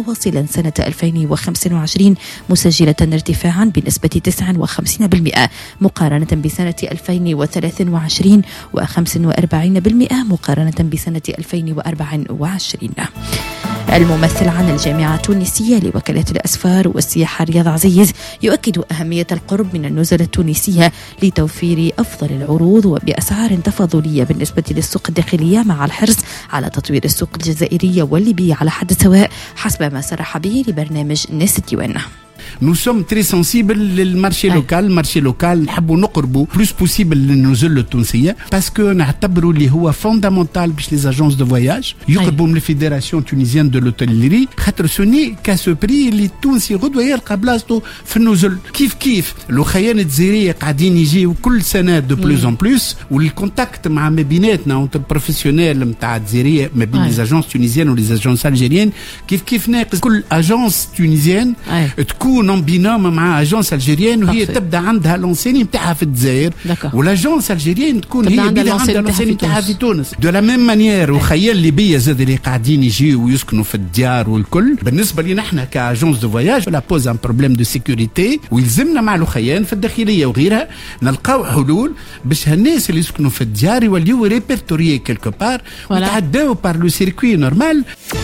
متواصلا سنة 2025 مسجلة ارتفاعا بنسبة 59% مقارنة بسنة 2023 و45% مقارنة بسنة 2024. الممثل عن الجامعة التونسية لوكالة الأسفار والسياحة رياض عزيز يؤكد أهمية القرب من النزل التونسية لتوفير أفضل العروض وبأسعار تفاضلية بالنسبة للسوق الداخلية، مع الحرص على تطوير السوق الجزائرية والليبية على حد سواء، حسب ما صرح به لبرنامج ناس الديوان. Nous sommes très sensibles للمارشي لوكال. المارشي لوكال نحبوا نقربوا بلوس بوسيبل للنزل التونسيه باسكو نعتبروا اللي هو فوندامونتال باش لي اجونس دو فواياج يقربوا من الفيدراسيون تونيزيان دو لوتيليري، خاطر سوني كاسو بري اللي التونسي غدوه يلقى بلاصتو في النزل. كيف لو خيان الجزائريه قاعدين يجيو كل سنه دو بلوس ان بلوس، والكونتاكت مع ما بيناتنا اونتر بروفيسيونيل نتاع الجزائريه ما بين لي اجونس تونيزيان ولي اجونس الجيريان كيف ناقص. كل اجونس تونيزيان تكون en binôme مع اجونس الجيريان وهي تبدا عندها لونسيني نتاعها في الجزائر، والاجونس الجيريان تكون هي عندها لونسيني نتاعها في تونس. دو لا ميم مانيير وخيال ليبيا زاد اللي قاعدين يجيو ويسكنوا في الديار والكل. بالنسبه لنا احنا كاجونس دو فواياج لا بوز ان بروبليم دو سيكوريتي ويلزمنا مع الخيان في الداخليه وغيرها نلقاو حلول باش هالناس اللي يسكنوا في الديار يوليو ريبرتوريي كيلكو بار ويتعداو بار لو سيركوي نورمال.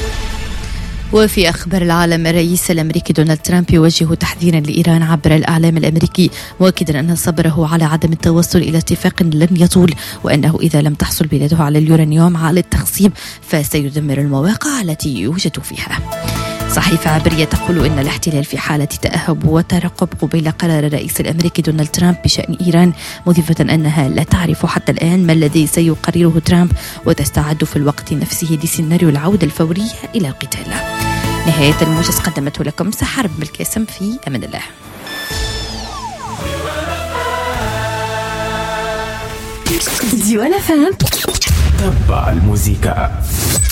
وفي أخبار العالم، الرئيس الأمريكي دونالد ترامب يوجه تحذيرا لإيران عبر الإعلام الأمريكي، مؤكدا أن صبره على عدم التوصل إلى اتفاق لن يطول، وأنه إذا لم تحصل بلاده على اليورانيوم على التخصيب فسيدمر المواقع التي يوجد فيها. صحيفة عبرية تقول إن الاحتلال في حالة تأهب وترقب قبيل قرار الرئيس الأمريكي دونالد ترامب بشأن إيران، مضيفة أنها لا تعرف حتى الآن ما الذي سيقرره ترامب وتستعد في الوقت نفسه لسيناريو العودة الفورية إلى القتال. نهاية الموجز قدمته لكم سحر بالكاسم، في أمان الله. ديوان FM. تبع الموسيقى.